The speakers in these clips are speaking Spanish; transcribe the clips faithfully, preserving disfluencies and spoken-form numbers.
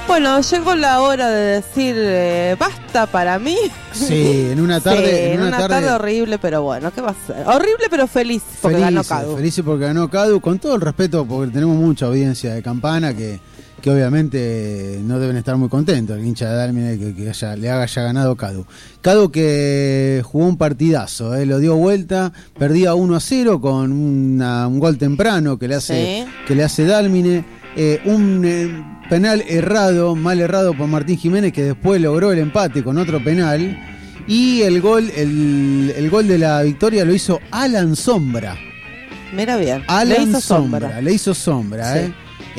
Bueno, llegó la hora de decir eh, basta para mí. Sí, en una tarde. Sí, en una, una tarde, tarde horrible, pero bueno, ¿qué va a ser? Horrible, pero feliz porque felices, ganó Cadu. Felices porque ganó Cadu, con todo el respeto, porque tenemos mucha audiencia de Campana que, que obviamente no deben estar muy contentos. El hincha de Dálmine que, que haya, le haya ganado Cadu. Cadu que jugó un partidazo, eh, lo dio vuelta, perdía uno a cero con una, un gol temprano que le hace, Sí. que le hace Dálmine. Eh, un eh, penal errado, mal errado por Martín Jiménez, que después logró el empate con otro penal. Y el gol, el, el gol de la victoria lo hizo Alan Sombra. Mira bien, Alan le hizo Sombra, sombra. le hizo sombra, Sí. eh.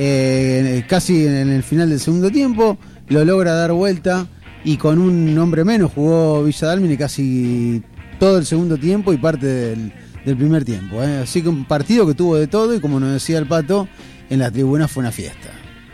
Eh, casi en el final del segundo tiempo lo logra dar vuelta y con un hombre menos jugó Villa Dálmine casi todo el segundo tiempo y parte del, del primer tiempo, eh. Así que un partido que tuvo de todo y, como nos decía el Pato, en la tribuna fue una fiesta.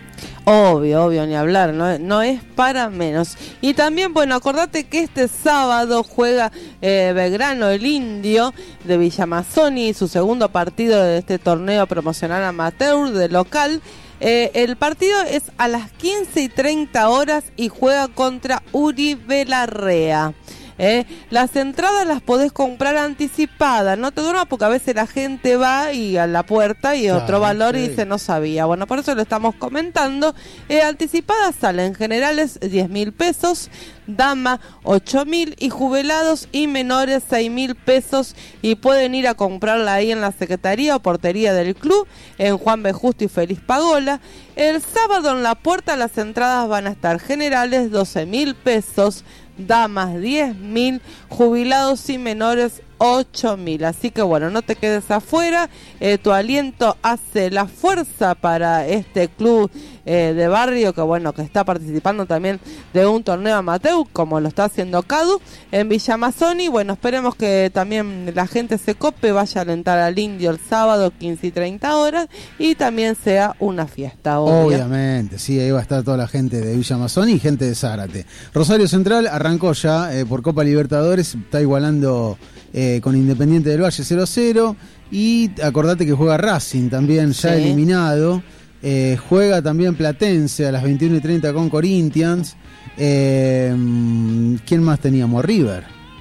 Obvio, obvio, ni hablar, no, no es para menos. Y también, bueno, acordate que este sábado juega eh, Belgrano, el Indio, de Villamazoni, su segundo partido de este torneo promocional amateur de local. Eh, el partido es a las quince y treinta horas y juega contra Uribe Larrea. Eh, las entradas las podés comprar anticipadas, no te duermas porque a veces la gente va y a la puerta y Claro, otro valor sí. y dice no sabía. Bueno, por eso lo estamos comentando. Eh, anticipadas salen generales diez mil pesos, dama ocho mil y jubilados y menores seis mil pesos, y pueden ir a comprarla ahí en la Secretaría o Portería del club en Juan B. Justo y Félix Pagola. El sábado en la puerta las entradas van a estar generales doce mil pesos, damas diez mil, jubilados y menores ocho mil. Así que bueno, no te quedes afuera, eh, tu aliento hace la fuerza para este club eh, de barrio que bueno, que está participando también de un torneo amateur como lo está haciendo Cadu en Villamazoni. Bueno, esperemos que también la gente se cope, vaya a alentar al Indio el sábado quince y treinta horas y también sea una fiesta, obvio. Obviamente, sí, ahí va a estar toda la gente de Villa Mazón y gente de Zárate. Rosario Central arrancó ya eh, por Copa Libertadores, está igualando eh, con Independiente del Valle cero a cero, y acordate que juega Racing también, ya Sí. eliminado. Eh, juega también Platense a las veintiuno y treinta con Corinthians. Eh, ¿Quién más teníamos? River.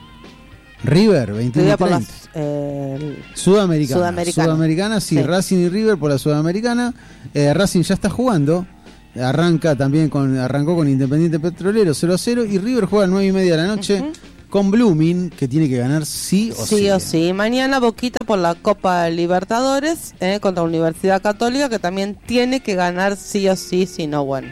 River, veintiuno y Por treinta. las, eh, Sudamericana. Sudamericana. Sudamericana, sí, Sí. Racing y River por la Sudamericana. Eh, Racing ya está jugando. Arranca también con, arrancó con Independiente Petrolero cero a cero. Y River juega a las nueve y media de la noche uh-huh. con Blooming, que tiene que ganar sí o sí. Sí o sí. Mañana Boquita por la Copa Libertadores eh, contra Universidad Católica, que también tiene que ganar sí o sí, si no, bueno.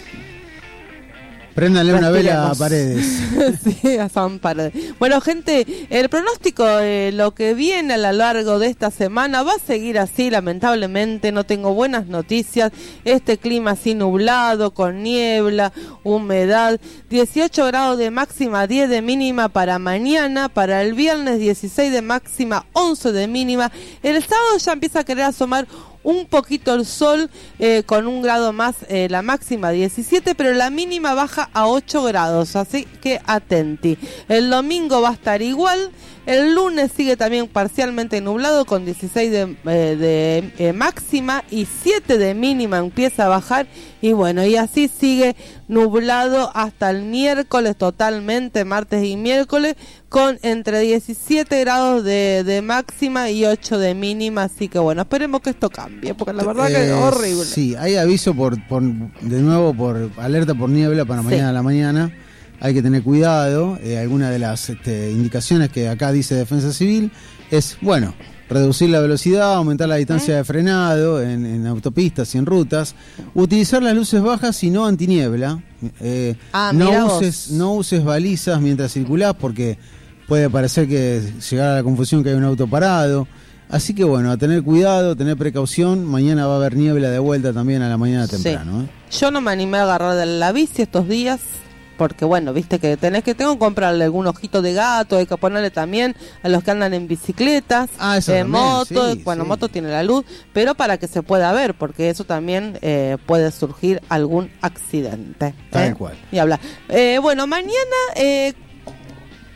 Préndale una vela a Respiremos. Paredes. Sí, a San Paredes. Bueno, gente, el pronóstico, eh, lo que viene a lo largo de esta semana va a seguir así, lamentablemente. No tengo buenas noticias. Este clima así nublado, con niebla, humedad. dieciocho grados de máxima, diez de mínima para mañana. Para el viernes, dieciséis de máxima, once de mínima. El sábado ya empieza a querer asomar un poquito el sol, eh, con un grado más, eh, la máxima diecisiete, pero la mínima baja a ocho grados, así que atenti. El domingo va a estar igual, el lunes sigue también parcialmente nublado con dieciséis de, eh, de eh, máxima y siete de mínima, empieza a bajar, y bueno, y así sigue nublado hasta el miércoles totalmente, martes y miércoles, con entre diecisiete grados de, de máxima y ocho de mínima, así que bueno, esperemos que esto cambie, porque la verdad Eh, que es horrible. Sí, hay aviso por, por de nuevo por alerta por niebla para Sí. mañana a la mañana. Hay que tener cuidado. Eh, alguna de las este, indicaciones que acá dice Defensa Civil es, bueno, reducir la velocidad, aumentar la distancia ¿Eh? de frenado en, en autopistas y en rutas, utilizar las luces bajas y no antiniebla. Eh, Ah, mirá no vos. uses, no uses balizas mientras circulás porque puede parecer que llegar a la confusión que hay un auto parado. Así que bueno, a tener cuidado, tener precaución. Mañana va a haber niebla de vuelta también a la mañana temprano. Sí. ¿eh? Yo no me animé a agarrar de la bici estos días, porque bueno, viste que tenés que tengo que comprarle algún ojito de gato, hay que ponerle también a los que andan en bicicletas, Ah, eso eh, también, moto, sí, bueno, sí. moto tiene la luz, pero para que se pueda ver, porque eso también eh, puede surgir algún accidente. Tal ¿eh? cual. Y hablar. Eh, bueno, mañana... Eh,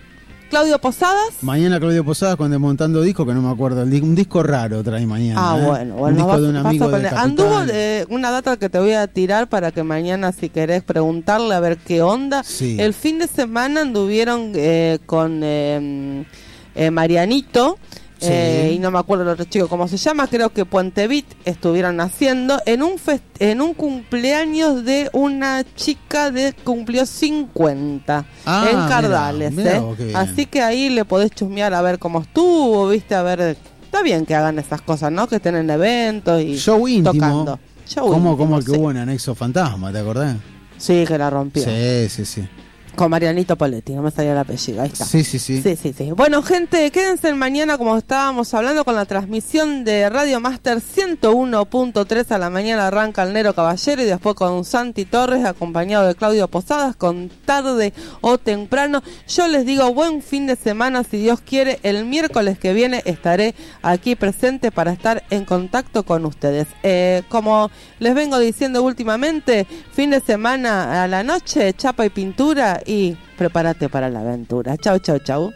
Claudio Posadas. Mañana Claudio Posadas con Desmontando Disco, que no me acuerdo, el di- un disco raro trae mañana. Ah, ¿eh? bueno, bueno. Un disco vas, de un amigo de Capital. Anduvo eh, una data que te voy a tirar para que mañana, si querés preguntarle a ver qué onda. Sí. El fin de semana anduvieron eh, con eh, eh, Marianito. Sí. Eh, y no me acuerdo el otro chico cómo se llama, creo que Puente Beat estuvieron haciendo en un fest- en un cumpleaños de una chica de cumplió cincuenta Ah, en Cardales, mirá, mirá ¿eh? vos, qué bien. Así que ahí le podés chusmear a ver cómo estuvo, viste, a ver, está bien que hagan esas cosas, ¿no? Que estén en eventos y Show íntimo. tocando. Show Como, íntimo, como el que sí. hubo en Anexo Fantasma, ¿te acordás? Sí, que la rompió. Sí, sí, sí. Con Marianito Poletti, no me salía el apellido, ahí está. Sí, sí, sí. Sí, sí, sí. Bueno, gente, quédense mañana como estábamos hablando con la transmisión de Radio Master ciento uno punto tres a la mañana arranca el Nero Caballero y después con Santi Torres acompañado de Claudio Posadas con Tarde o Temprano. Yo les digo buen fin de semana, si Dios quiere, el miércoles que viene estaré aquí presente para estar en contacto con ustedes. Eh, como les vengo diciendo últimamente, fin de semana a la noche, chapa y pintura y prepárate para la aventura. Chau, chau, chau.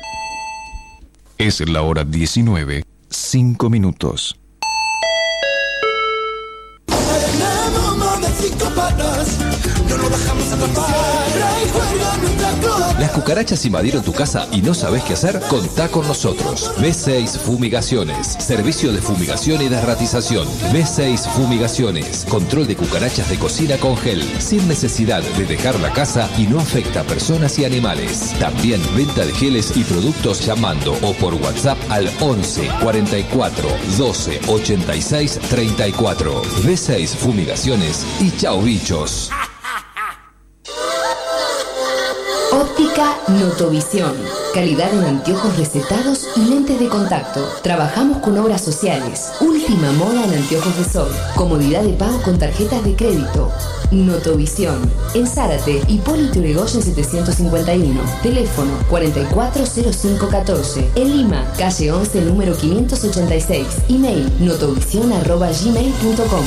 Es la hora diecinueve, cinco minutos. Las cucarachas invadieron tu casa y no sabes qué hacer, contá con nosotros. B seis Fumigaciones, servicio de fumigación y desratización. B seis Fumigaciones, control de cucarachas de cocina con gel, sin necesidad de dejar la casa y no afecta a personas y animales. También venta de geles y productos llamando o por WhatsApp al once cuarenta y cuatro doce ochenta y seis treinta y cuatro. B seis Fumigaciones y chau bichos. Óptica Notovisión. Calidad en anteojos recetados y lentes de contacto. Trabajamos con obras sociales. Última moda en anteojos de sol. Comodidad de pago con tarjetas de crédito. Notovisión. En Zárate, Hipólito Yrigoyen setecientos cincuenta y uno. Teléfono cuarenta y cuatro cero cinco catorce. En Lima, calle once, número quinientos ochenta y seis. Email notovisión arroba gmail punto com.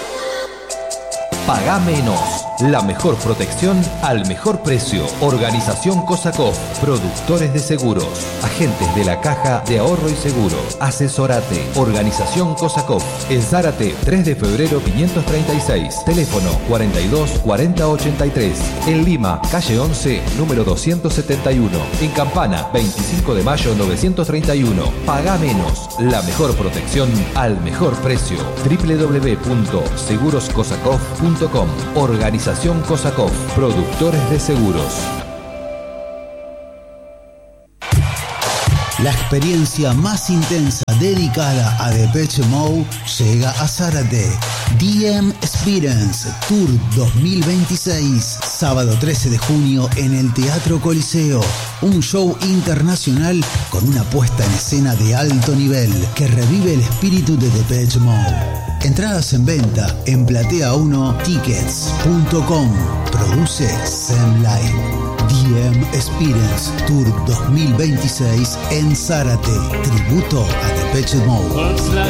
Pagá menos. La mejor protección al mejor precio. Organización COSACOF. Productores de seguros. Agentes de la Caja de Ahorro y Seguro. Asesorate. Organización COSACOF. En Zárate, tres de febrero quinientos treinta y seis. Teléfono cuarenta y dos cuarenta ochenta y tres. En Lima, calle once, número doscientos setenta y uno. En Campana, veinticinco de mayo novecientos treinta y uno. Pagá menos. La mejor protección al mejor precio. doble u doble u doble u punto seguros cosacof punto com. Organización COSACOF, productores de seguros. La experiencia más intensa dedicada a Depeche Mode llega a Zárate. D M Experience Tour dos mil veintiséis, sábado trece de junio en el Teatro Coliseo. Un show internacional con una puesta en escena de alto nivel que revive el espíritu de Depeche Mode. Entradas en venta en platea uno tickets punto com. Produce Sam Live. D M Experience Tour dos mil veintiséis en Zárate. Tributo a Depeche Mode.